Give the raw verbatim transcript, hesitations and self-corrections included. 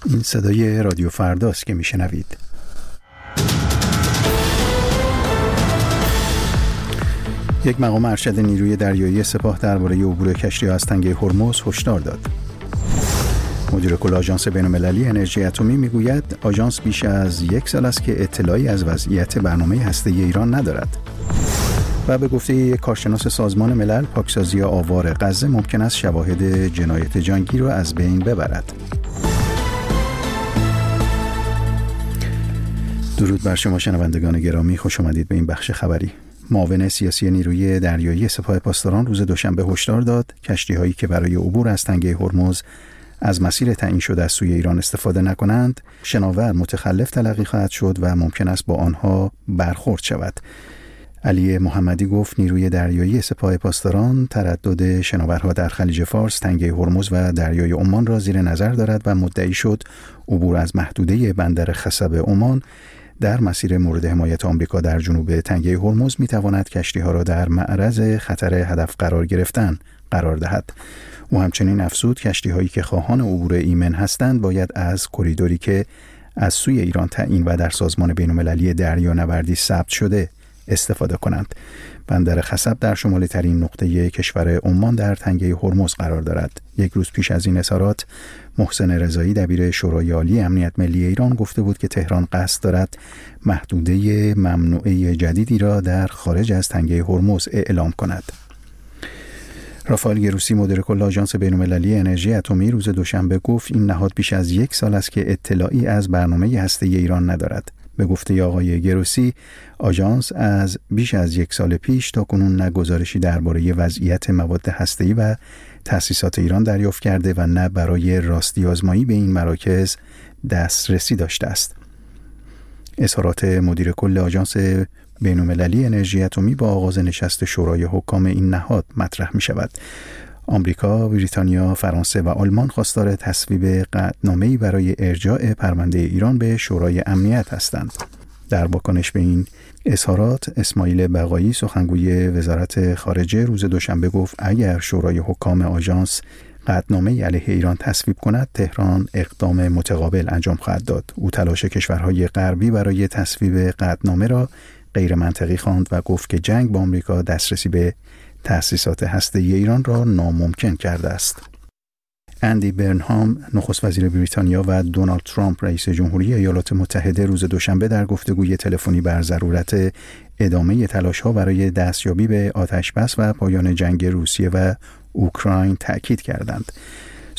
این صدای رادیو فرداست که میشنوید. یک مقام ارشد نیروی دریایی سپاه درباره عبور کشتی‌ها از تنگه هرمز هشدار داد. مدیر کل آژانس بین‌المللی انرژی اتمی میگوید آژانس بیش از یک سال است که اطلاعی از وضعیت برنامه هسته‌ای ایران ندارد. و به گفته یک کارشناس سازمان ملل، پاکسازی آوار غزه ممکن است شواهد جنایت جنگی را از بین ببرد. درود بر شما شنوندگان گرامی، خوش آمدید به این بخش خبری. معاون سیاسی نیروی دریایی سپاه پاسداران روز دوشنبه هشدار داد کشتی‌هایی که برای عبور از تنگه هرمز از مسیر تعیین شده از سوی ایران استفاده نکنند، شناور متخلف تلقی خواهد شد و ممکن است با آنها برخورد شود. علی محمدی گفت نیروی دریایی سپاه پاسداران تردد شناورها در خلیج فارس، تنگه هرمز و دریای عمان را زیر نظر دارد و مدعی شد عبور از محدوده بندر خصب عمان در مسیر مورد حمایت آمریکا در جنوب تنگه هرمز میتواند کشتی‌ها را در معرض خطر هدف قرار گرفتن قرار دهد. او همچنین افزود کشتی‌هایی که خواهان عبور ایمن هستند باید از کریدوری که از سوی ایران تعیین و در سازمان بین‌المللی دریانوردی ثبت شده استفاده کنند. بندر خصب در شمالی ترین نقطه کشور عمان در تنگه هرمز قرار دارد. یک روز پیش از این اظهارات محسن رضایی دبیر شورای عالی امنیت ملی ایران گفته بود که تهران قصد دارد محدوده ممنوعه جدیدی را در خارج از تنگه هرمز اعلام کند. رافائل گروسی مدیر کل آژانس بین‌المللی انرژی اتمی روز دوشنبه گفت این نهاد بیش از یک سال است که اطلاعی از برنامه هسته‌ای ایران ندارد. به گفته آقای گروسی، آژانس از بیش از یک سال پیش تا کنون نه گزارشی درباره وضعیت مواد هسته‌ای و تأسیسات ایران دریافت کرده و نه برای راستی آزمایی به این مراکز دسترسی داشته است. اظهارات مدیر کل آژانس بین‌المللی انرژی اتمی با آغاز نشست شورای حکام این نهاد مطرح می شود. آمریکا، بریتانیا، فرانسه و آلمان خواستار تصویب قطعنامه‌ای برای ارجاع پرونده ایران به شورای امنیت هستند. در واکنش به این اظهارات، اسماعیل بقایی سخنگوی وزارت خارجه روز دوشنبه گفت اگر شورای حکام آژانس قطعنامه‌ای علیه ایران تصویب کند، تهران اقدام متقابل انجام خواهد داد. او تلاش کشورهای غربی برای تصویب قطعنامه را غیر منطقی خواند و گفت که جنگ با آمریکا دسترسی به تأسیسات هسته‌ای ایران را ناممکن کرده است. اندی برنهام نخست وزیر بریتانیا و دونالد ترامپ رئیس جمهوری ایالات متحده روز دوشنبه در گفتگوی تلفنی بر ضرورت ادامه تلاش‌ها برای دستیابی به آتش‌بس و پایان جنگ روسیه و اوکراین تأکید کردند.